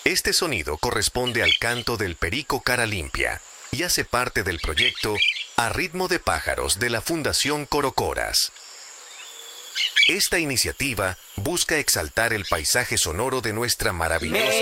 Este sonido corresponde al canto del perico cara limpia y hace parte del proyecto A Ritmo de Pájaros de la Fundación Corocoras. Esta iniciativa busca exaltar el paisaje sonoro de nuestra maravillosa